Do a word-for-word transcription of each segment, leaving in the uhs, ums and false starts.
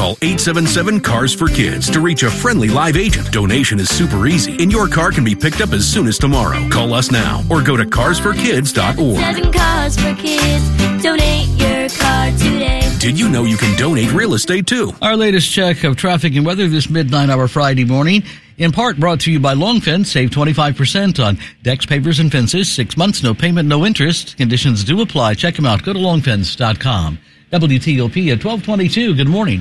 Call eight seven seven, C A R S for Kids to reach a friendly live agent. Donation is super easy, and your car can be picked up as soon as tomorrow. Call us now or go to cars for kids dot org. Seven Cars for Kids. Donate your car today. Did you know you can donate real estate too? Our latest check of traffic and weather this midnight hour Friday morning, in part brought to you by Long Fence. Save twenty-five percent on decks, pavers, and fences. Six months, no payment, no interest. Conditions do apply. Check them out. Go to long fence dot com. W T O P at twelve twenty-two. Good morning.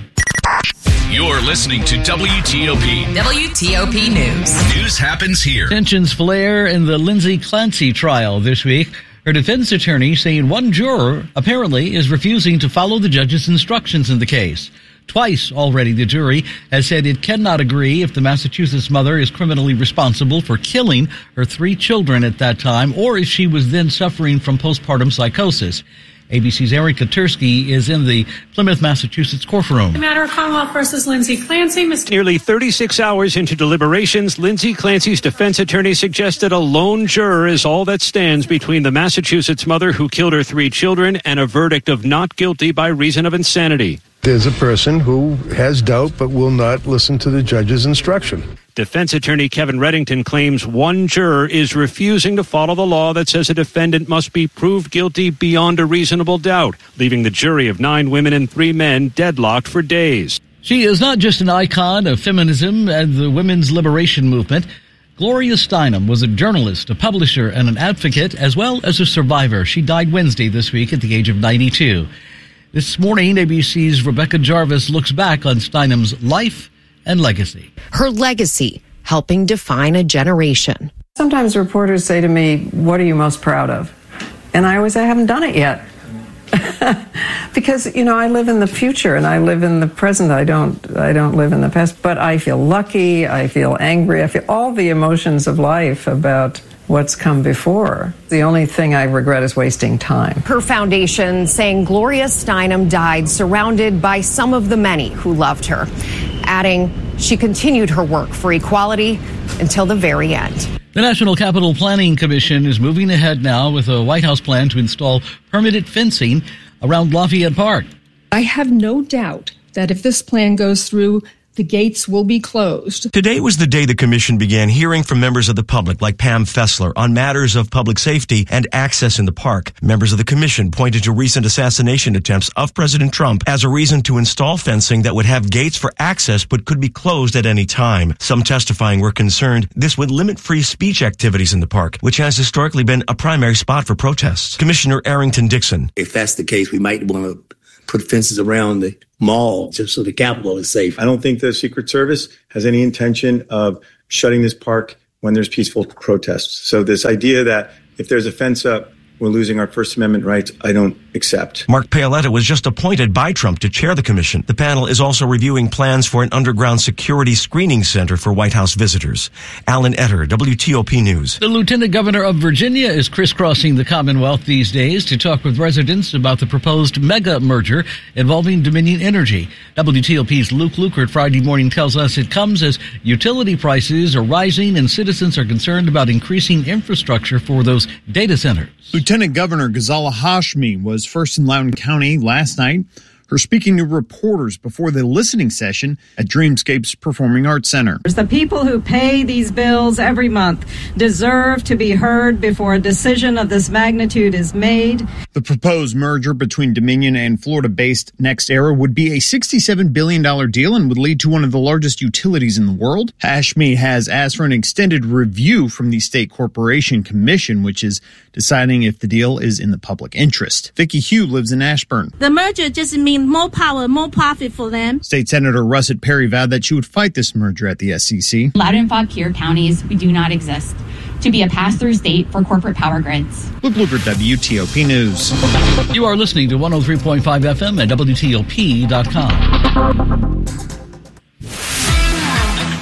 You're listening to W T O P. W T O P News. News happens here. Tensions flare in the Lindsay Clancy trial this week. Her defense attorney saying one juror apparently is refusing to follow the judge's instructions in the case. Twice already the jury has said it cannot agree if the Massachusetts mother is criminally responsible for killing her three children at that time or if she was then suffering from postpartum psychosis. A B C's Eric Katursky is in the Plymouth, Massachusetts courtroom. The matter of Commonwealth versus Lindsay Clancy. Mister Nearly thirty-six hours into deliberations, Lindsay Clancy's defense attorney suggested a lone juror is all that stands between the Massachusetts mother who killed her three children and a verdict of not guilty by reason of insanity. There's a person who has doubt but will not listen to the judge's instruction. Defense attorney Kevin Reddington claims one juror is refusing to follow the law that says a defendant must be proved guilty beyond a reasonable doubt, leaving the jury of nine women and three men deadlocked for days. She is not just an icon of feminism and the women's liberation movement. Gloria Steinem was a journalist, a publisher, and an advocate, as well as a survivor. She died Wednesday this week at the age of ninety-two. This morning, A B C's Rebecca Jarvis looks back on Steinem's life and legacy. Her legacy, helping define a generation. Sometimes reporters say to me, what are you most proud of? And I always say, I haven't done it yet. Because, you know, I live in the future and I live in the present. I don't, I don't live in the past. But I feel lucky. I feel angry. I feel all the emotions of life about what's come before. The only thing I regret is wasting time. Her foundation saying Gloria Steinem died surrounded by some of the many who loved her, adding she continued her work for equality until the very end. The National Capital Planning Commission is moving ahead now with a White House plan to install permanent fencing around Lafayette Park. I have no doubt that if this plan goes through, the gates will be closed. Today was the day the commission began hearing from members of the public like Pam Fessler on matters of public safety and access in the park. Members of the commission pointed to recent assassination attempts of President Trump as a reason to install fencing that would have gates for access but could be closed at any time. Some testifying were concerned this would limit free speech activities in the park, which has historically been a primary spot for protests. Commissioner Arrington Dixon. If that's the case, we might want to put fences around the mall just so the Capitol is safe. I don't think the Secret Service has any intention of shutting this park when there's peaceful protests. So this idea that if there's a fence up, we're losing our First Amendment rights, I don't accept. Mark Paoletta was just appointed by Trump to chair the commission. The panel is also reviewing plans for an underground security screening center for White House visitors. Alan Etter, W T O P News. The Lieutenant Governor of Virginia is crisscrossing the Commonwealth these days to talk with residents about the proposed mega merger involving Dominion Energy. W T O P's Luke Lukert Friday morning tells us it comes as utility prices are rising and citizens are concerned about increasing infrastructure for those data centers. Lieutenant Governor Ghazala Hashmi was first in Loudoun County last night. Her speaking to reporters before the listening session at Dreamscape's Performing Arts Center. The people who pay these bills every month deserve to be heard before a decision of this magnitude is made. The proposed merger between Dominion and Florida-based NextEra would be a sixty-seven billion dollars deal and would lead to one of the largest utilities in the world. Hashmi has asked for an extended review from the State Corporation Commission, which is deciding if the deal is in the public interest. Vicki Hugh lives in Ashburn. The merger just means more power, more profit for them. State Senator Russet Perry vowed that she would fight this merger at the S E C. Loudoun and Fauquier counties, we do not exist to be a pass-through state for corporate power grids. Luke Lukert, W T O P News. You are listening to one oh three point five F M at W T O P dot com.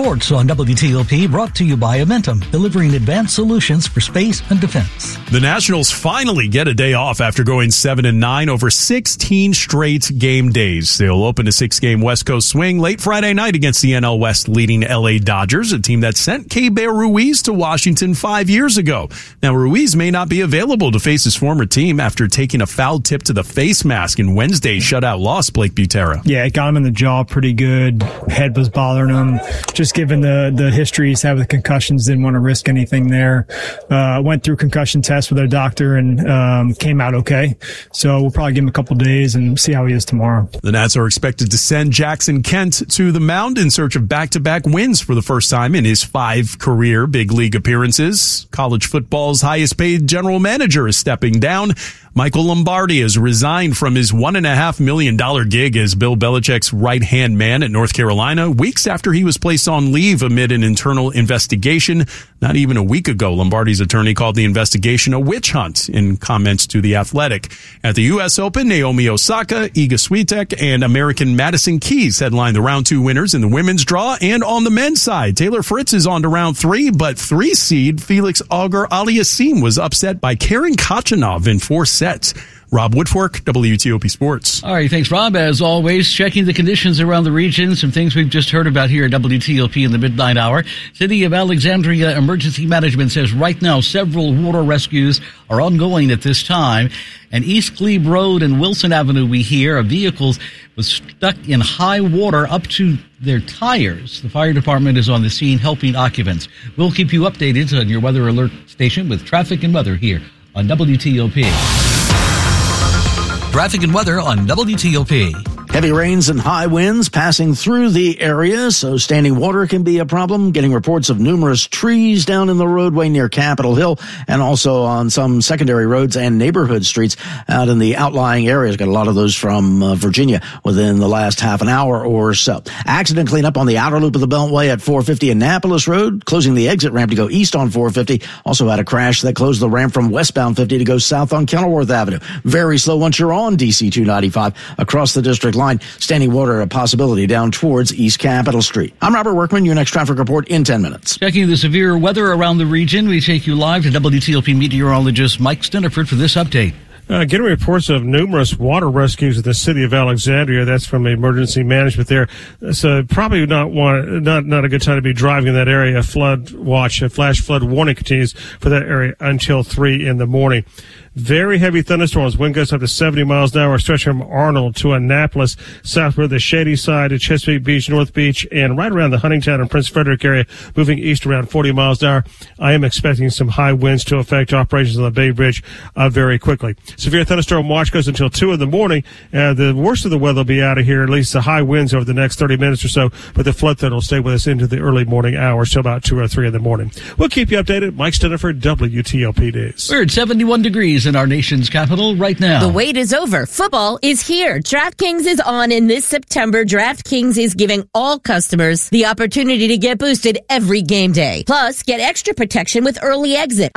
Sports on W T O P, brought to you by Amentum, delivering advanced solutions for space and defense. The Nationals finally get a day off after going seven and nine over sixteen straight game days. They'll open a six-game West Coast swing late Friday night against the N L West leading L A Dodgers, a team that sent Keibert Ruiz to Washington five years ago. Now, Ruiz may not be available to face his former team after taking a foul tip to the face mask in Wednesday's shutout loss, Blake Butera. Yeah, it got him in the jaw pretty good. Head was bothering him. Just given the, the history he's had with concussions, didn't want to risk anything there. Uh, went through concussion tests with our doctor and um, came out okay. So we'll probably give him a couple days and see how he is tomorrow. The Nats are expected to send Jackson Kent to the mound in search of back-to-back wins for the first time in his five career big league appearances. College football's highest-paid general manager is stepping down. Michael Lombardi has resigned from his one and a half million dollar gig as Bill Belichick's right-hand man at North Carolina weeks after he was placed on leave amid an internal investigation. Not even a week ago, Lombardi's attorney called the investigation a witch hunt in comments to The Athletic. At the U S Open, Naomi Osaka, Iga Swiatek, and American Madison Keys headlined the round two winners in the women's draw. And on the men's side, Taylor Fritz is on to round three, but three seed Felix Auger-Aliassime was upset by Karen Khachanov in four sets. Rob Woodfork, W T O P Sports. All right, thanks, Rob. As always, checking the conditions around the region, some things we've just heard about here at W T O P in the midnight hour. City of Alexandria Emergency Management says right now several water rescues are ongoing at this time. And East Glebe Road and Wilson Avenue, we hear, a vehicle was stuck in high water up to their tires. The fire department is on the scene helping occupants. We'll keep you updated on your weather alert station with traffic and weather here on W T O P. Traffic and weather on W T O P. Heavy rains and high winds passing through the area, so standing water can be a problem. Getting reports of numerous trees down in the roadway near Capitol Hill and also on some secondary roads and neighborhood streets out in the outlying areas. Got a lot of those from uh, Virginia within the last half an hour or so. Accident cleanup on the outer loop of the Beltway at four fifty Annapolis Road, closing the exit ramp to go east on four fifty. Also had a crash that closed the ramp from westbound fifty to go south on Kenilworth Avenue. Very slow once you're on D C two ninety-five across the district line. Standing water a possibility down towards East Capitol Street. I'm Robert Workman, your next traffic report in ten minutes. Checking the severe weather around the region, we take you live to W T O P meteorologist Mike Steniford for this update. Uh, getting reports of numerous water rescues in the city of Alexandria. That's from emergency management there. So probably not one, not not a good time to be driving in that area. A flood watch, a flash flood warning continues for that area until three in the morning. Very heavy thunderstorms. Wind gusts up to seventy miles an hour, stretching from Arnold to Annapolis, southward the Shady Side to Chesapeake Beach, North Beach, and right around the Huntingtown and Prince Frederick area, moving east around forty miles an hour. I am expecting some high winds to affect operations on the Bay Bridge uh, very quickly. Severe thunderstorm watch goes until two in the morning. Uh, the worst of the weather will be out of here, at least the high winds over the next thirty minutes or so, but the flood threat will stay with us into the early morning hours till about two or three in the morning. We'll keep you updated. Mike Steniford, W T O P News. We're at seventy-one degrees in our nation's capital right now. The wait is over. Football is here. DraftKings is on, and this September, DraftKings is giving all customers the opportunity to get boosted every game day. Plus, get extra protection with early exit.